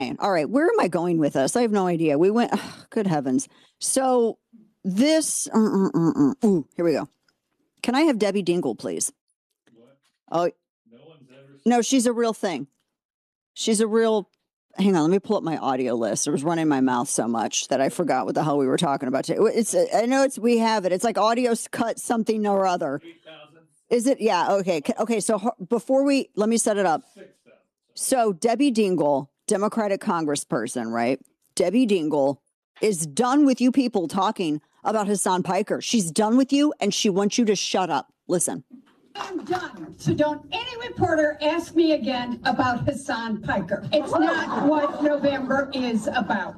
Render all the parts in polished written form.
All right, where am I going with this? I have no idea. We went, good heavens. So this, ooh, here we go. Can I have Debbie Dingle, please? What? Oh, no, she's a real thing. She's a real, hang on, let me pull up my audio list. I was running my mouth so much that I forgot what the hell we were talking about today. I know we have it. It's like audio cut something or other. 8,000. Is it? Yeah. Okay. Okay. So let me set it up. 6,000. So Debbie Dingle, Democratic congressperson, right? Debbie Dingle is done with you people talking about Hassan Piker. She's done with you and she wants you to shut up. Listen. I'm done. So don't any reporter ask me again about Hassan Piker. It's not what November is about.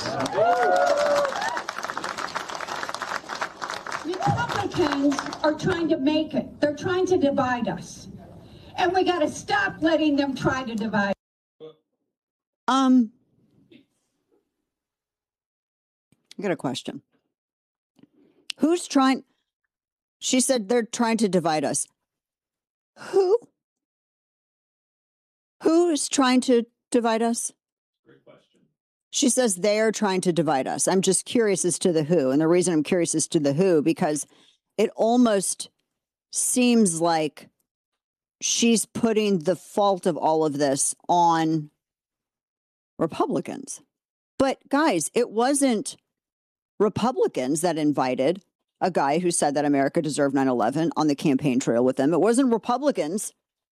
Republicans are trying to make it. They're trying to divide us. And we got to stop letting them try to divide. I got a question. Who's trying? She said they're trying to divide us. Who? Who is trying to divide us? Great question. She says they are trying to divide us. I'm just curious as to the who. And the reason I'm curious as to the who, because it almost seems like she's putting the fault of all of this on Republicans. But guys, it wasn't Republicans that invited a guy who said that America deserved 9/11 on the campaign trail with them. It wasn't Republicans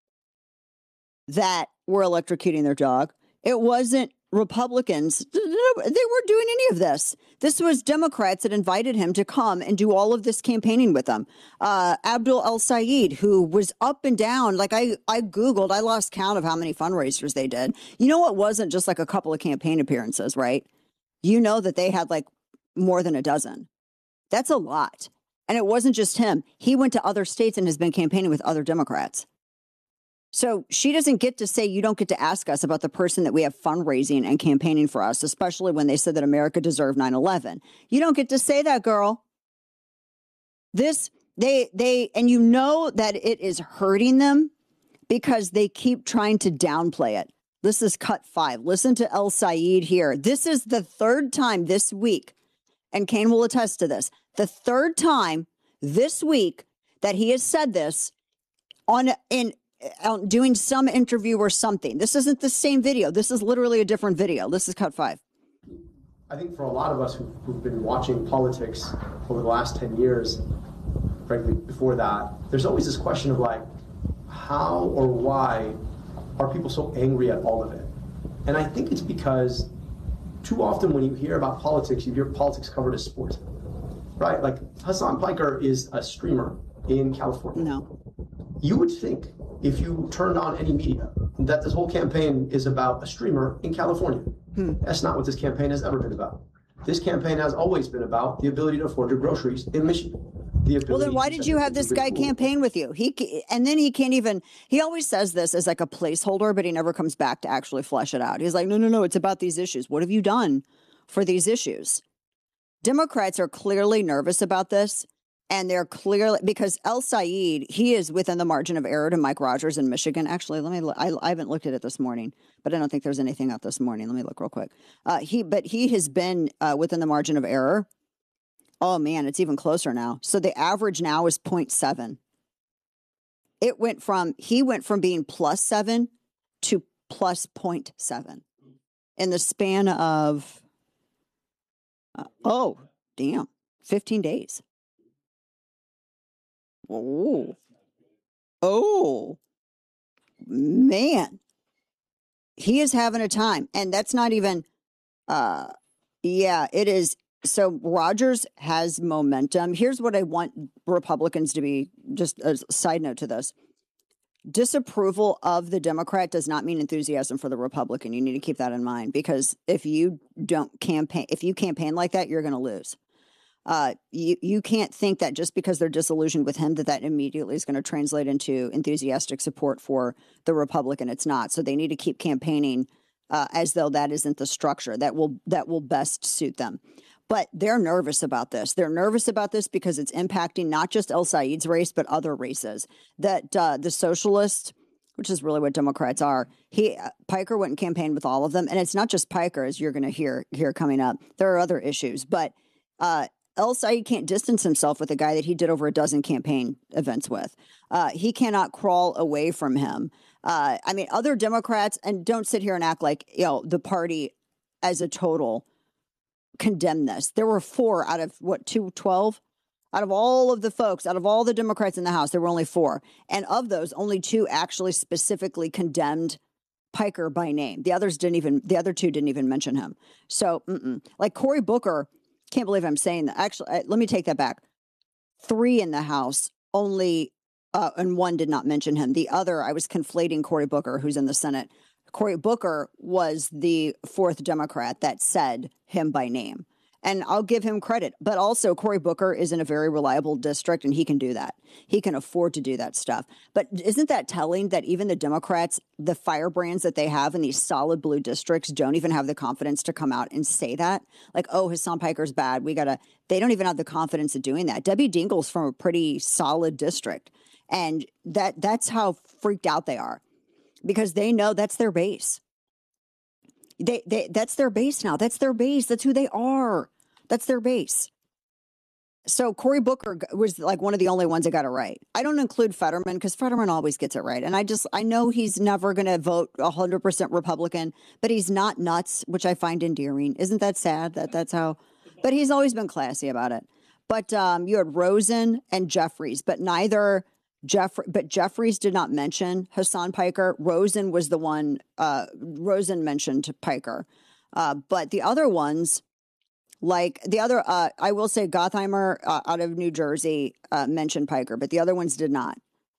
that were electrocuting their dog. It wasn't Republicans. They weren't doing any of this. This was Democrats that invited him to come and do all of this campaigning with them. Abdul El-Sayed, who was up and down. Like I Googled, I lost count of how many fundraisers they did. You know, it wasn't just like a couple of campaign appearances, right? You know that they had like more than a dozen. That's a lot. And it wasn't just him. He went to other states and has been campaigning with other Democrats. So she doesn't get to say, you don't get to ask us about the person that we have fundraising and campaigning for us, especially when they said that America deserved 9/11. You don't get to say that, girl. And you know that it is hurting them because they keep trying to downplay it. This is cut 5. Listen to El-Sayed here. This is the third time this week, and Kane will attest to this, the third time this week that he has said this in doing some interview or something. This isn't the same video. This is literally a different video. This is cut 5. I think for a lot of us who've been watching politics over the last 10 years, frankly, before that, there's always this question of like, how or why are people so angry at all of it? And I think it's because too often when you hear about politics, you hear politics covered as sport, right? Like Hassan Piker is a streamer in California. No. You would think if you turned on any media that this whole campaign is about a streamer in California. That's not what this campaign has ever been about. This campaign has always been about the ability to afford your groceries in Michigan. Well, then why did you have this guy campaign with you? He can't even, he always says this as like a placeholder, but he never comes back to actually flesh it out. He's like, no, it's about these issues. What have you done for these issues? Democrats are clearly nervous about this. And they're clearly, because El-Sayed, he is within the margin of error to Mike Rogers in Michigan. Actually, I haven't looked at it this morning, but I don't think there's anything out this morning. Let me look real quick. He has been within the margin of error. Oh man, it's even closer now. So the average now is 0.7. He went from being +7 to plus 0.7 in the span of, 15 days. Oh, man. He is having a time. And that's not even, it is. So Rogers has momentum. Here's what I want Republicans to be, just a side note to this. Disapproval of the Democrat does not mean enthusiasm for the Republican. You need to keep that in mind, because if you campaign like that, you're going to lose. You can't think that just because they're disillusioned with him that immediately is going to translate into enthusiastic support for the Republican. It's not. So they need to keep campaigning as though that isn't the structure that will best suit them. But they're nervous about this. They're nervous about this because it's impacting not just El-Sayed's race, but other races. That the socialist which is really what Democrats are. Piker went and campaigned with all of them. And it's not just Piker, as you're going to hear coming up. There are other issues. But El-Sayed can't distance himself with a guy that he did over a dozen campaign events with. He cannot crawl away from him. I mean, other Democrats, and don't sit here and act like, the party as a total condemned this. There were 4 out of 212? Out of all of the folks, out of all the Democrats in the House, there were only 4. And of those, only 2 actually specifically condemned Piker by name. The other 2 didn't even mention him. So, like Cory Booker, can't believe I'm saying that. Actually, let me take that back. 3 in the House, only, and 1 did not mention him. The other, I was conflating Cory Booker, who's in the Senate. Cory Booker was the 4th Democrat that said him by name. And I'll give him credit. But also, Cory Booker is in a very reliable district, and he can do that. He can afford to do that stuff. But isn't that telling that even the Democrats, the firebrands that they have in these solid blue districts, don't even have the confidence to come out and say that? Like, oh, Hasan Piker's bad. They don't even have the confidence of doing that. Debbie Dingle's from a pretty solid district. And that's how freaked out they are, because they know that's their base. That's their base now. That's their base. That's who they are. That's their base. So Cory Booker was like one of the only ones that got it right. I don't include Fetterman because Fetterman always gets it right. And I know he's never going to vote 100% Republican, but he's not nuts, which I find endearing. Isn't that sad that's how? But he's always been classy about it. But you had Rosen and Jeffries, but Jeffries did not mention Hasan Piker. Rosen was the one. Rosen mentioned Piker, but the other ones. Like the other, I will say Gottheimer out of New Jersey mentioned Piker, but the other ones did not.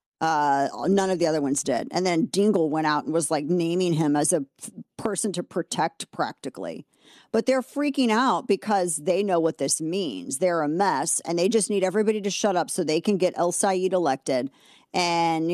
None of the other ones did. And then Dingell went out and was like naming him as a person to protect practically. But they're freaking out because they know what this means. They're a mess, and they just need everybody to shut up so they can get El-Sayed elected. And,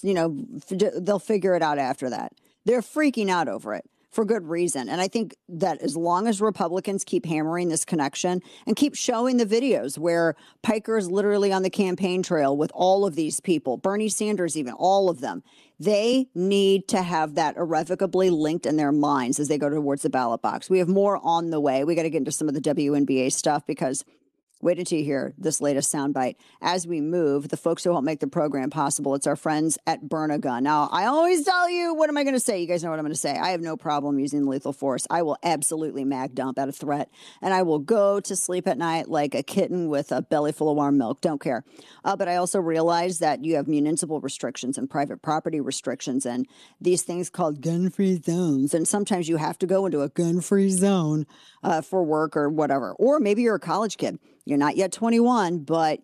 they'll figure it out after that. They're freaking out over it. For good reason. And I think that as long as Republicans keep hammering this connection and keep showing the videos where Piker is literally on the campaign trail with all of these people, Bernie Sanders, even all of them, they need to have that irrevocably linked in their minds as they go towards the ballot box. We have more on the way. We got to get into some of the WNBA stuff because wait until you hear this latest soundbite. As we move, the folks who help make the program possible, it's our friends at Burn-A-Gun. Now, I always tell you, what am I going to say? You guys know what I'm going to say. I have no problem using lethal force. I will absolutely mag dump at a threat, and I will go to sleep at night like a kitten with a belly full of warm milk. Don't care. But I also realize that you have municipal restrictions and private property restrictions and these things called gun-free zones. And sometimes you have to go into a gun-free zone for work or whatever. Or maybe you're a college kid. You're not yet 21, but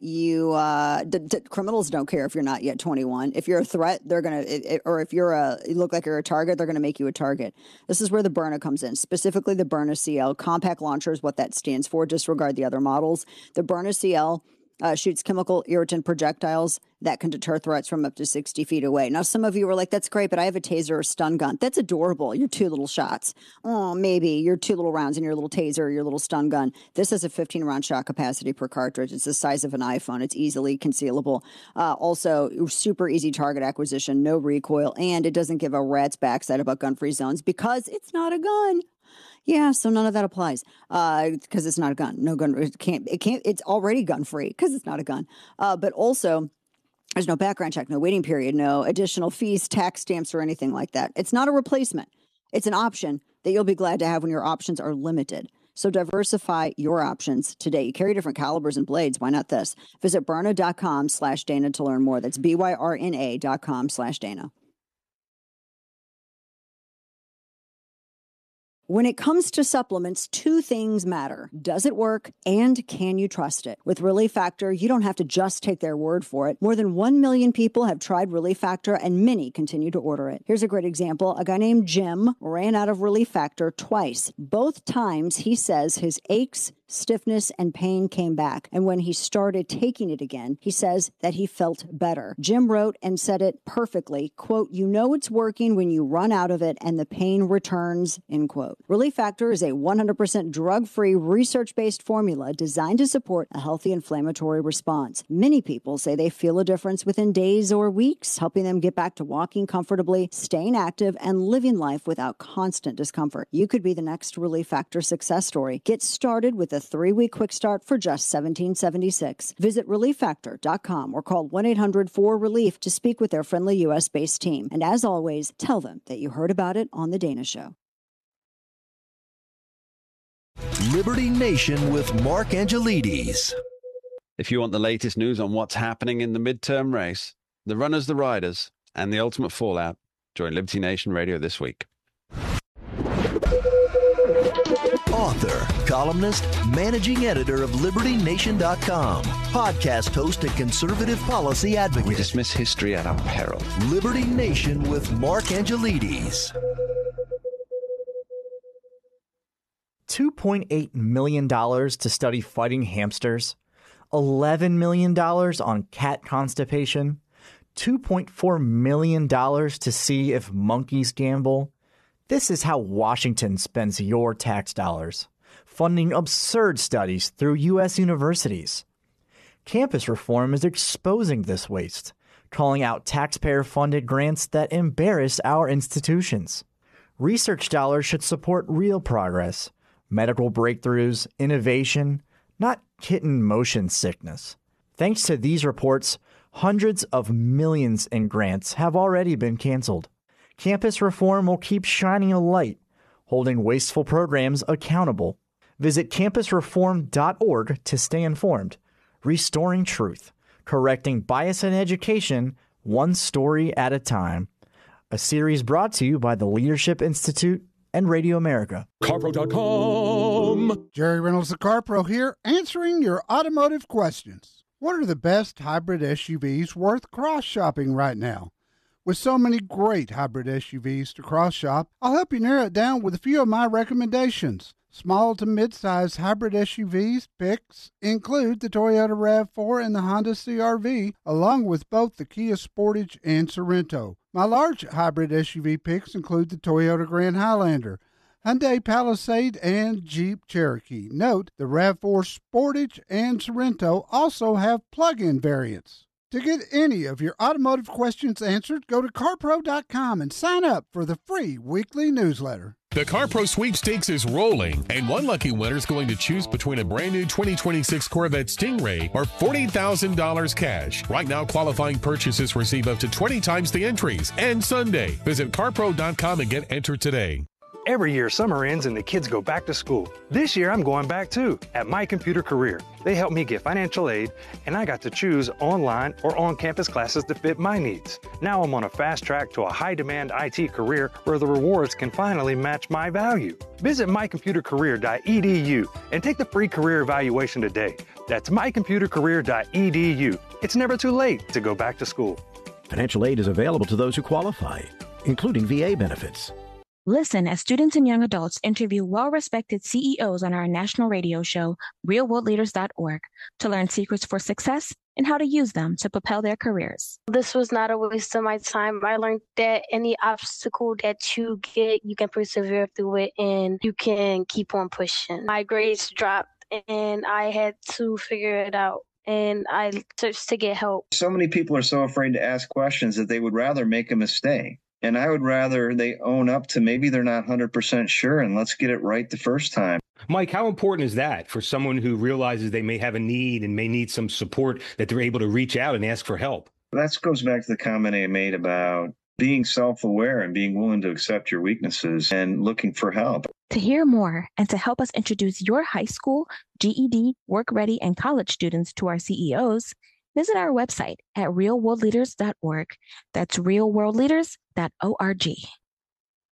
criminals don't care if you're not yet 21. If you're a threat, they're going to, or if you look like you're a target, they're going to make you a target. This is where the Byrna comes in, specifically the Byrna CL. Compact launcher is what that stands for. Disregard the other models. The Byrna CL shoots chemical irritant projectiles that can deter threats from up to 60 feet away. Now, some of you were like, that's great, but I have a taser or a stun gun. That's adorable. Your 2 little shots. Oh, maybe your 2 little rounds in your little taser or your little stun gun. This has a 15-round shot capacity per cartridge. It's the size of an iPhone. It's easily concealable. Also, super easy target acquisition, no recoil, and it doesn't give a rat's backside about gun-free zones because it's not a gun. Yeah, so none of that applies because it's not a gun. No gun. It can't. It's already gun free because it's not a gun. But also, there's no background check, no waiting period, no additional fees, tax stamps, or anything like that. It's not a replacement. It's an option that you'll be glad to have when your options are limited. So diversify your options today. You carry different calibers and blades. Why not this? Visit Byrna.com/Dana to learn more. That's BYRNA.com/Dana. When it comes to supplements, 2 things matter. Does it work and can you trust it? With Relief Factor, you don't have to just take their word for it. More than 1 million people have tried Relief Factor and many continue to order it. Here's a great example. A guy named Jim ran out of Relief Factor twice. Both times he says his aches, stiffness and pain came back. And when he started taking it again, he says that he felt better. Jim wrote and said it perfectly, quote, "You know it's working when you run out of it and the pain returns," end quote. Relief Factor is a 100% drug-free, research-based formula designed to support a healthy inflammatory response. Many people say they feel a difference within days or weeks, helping them get back to walking comfortably, staying active, and living life without constant discomfort. You could be the next Relief Factor success story. Get started with a 3-week quick start for just $17.76. Visit ReliefFactor.com or call 1-800-4RELIEF to speak with their friendly U.S.-based team. And as always, tell them that you heard about it on The Dana Show. Liberty Nation with Mark Angelides. If you want the latest news on what's happening in the midterm race, the runners, the riders, and the ultimate fallout, join Liberty Nation Radio this week. Author, columnist, managing editor of LibertyNation.com, podcast host and conservative policy advocate. We dismiss history at our peril. Liberty Nation with Mark Angelides. $2.8 million to study fighting hamsters, $11 million on cat constipation, $2.4 million to see if monkeys gamble. This is how Washington spends your tax dollars, funding absurd studies through U.S. universities. Campus reform is exposing this waste, calling out taxpayer-funded grants that embarrass our institutions. Research dollars should support real progress, medical breakthroughs, innovation, not kitten motion sickness. Thanks to these reports, hundreds of millions in grants have already been canceled. Campus reform will keep shining a light, holding wasteful programs accountable. Visit campusreform.org to stay informed. Restoring truth, correcting bias in education, one story at a time. A series brought to you by the Leadership Institute and Radio America. CarPro.com. Jerry Reynolds of CarPro here, answering your automotive questions. What are the best hybrid SUVs worth cross-shopping right now? With so many great hybrid SUVs to cross-shop, I'll help you narrow it down with a few of my recommendations. Small to mid-size hybrid SUVs picks include the Toyota RAV4 and the Honda CR-V, along with both the Kia Sportage and Sorento. My large hybrid SUV picks include the Toyota Grand Highlander, Hyundai Palisade, and Jeep Cherokee. Note, the RAV4 Sportage and Sorento also have plug-in variants. To get any of your automotive questions answered, go to CarPro.com and sign up for the free weekly newsletter. The CarPro sweepstakes is rolling, and one lucky winner is going to choose between a brand new 2026 Corvette Stingray or $40,000 cash. Right now, qualifying purchases receive up to 20 times the entries. And Sunday, visit CarPro.com and get entered today. Every year, summer ends and the kids go back to school. This year, I'm going back too, at My Computer Career. They helped me get financial aid, and I got to choose online or on-campus classes that fit my needs. Now I'm on a fast track to a high-demand IT career where the rewards can finally match my value. Visit mycomputercareer.edu and take the free career evaluation today. That's mycomputercareer.edu. It's never too late to go back to school. Financial aid is available to those who qualify, including VA benefits. Listen as students and young adults interview well-respected CEOs on our national radio show, realworldleaders.org, to learn secrets for success and how to use them to propel their careers. This was not a waste of my time. I learned that any obstacle that you get, you can persevere through it and you can keep on pushing. My grades dropped and I had to figure it out. And I searched to get help. So many people are so afraid to ask questions that they would rather make a mistake. And I would rather they own up to maybe they're not 100% sure, and let's get it right the first time. Mike, how important is that for someone who realizes they may have a need and may need some support, that they're able to reach out and ask for help? That goes back to the comment I made about being self-aware and being willing to accept your weaknesses and looking for help. To hear more and to help us introduce your high school, GED, work-ready, and college students to our CEOs, visit our website at realworldleaders.org. That's realworldleaders.org.